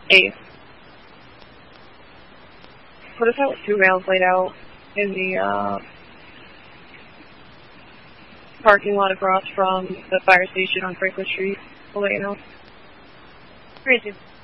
8th. What if I with 2 vans laid out in the parking lot across from the fire station on Franklin Street? I'll let you know. Great.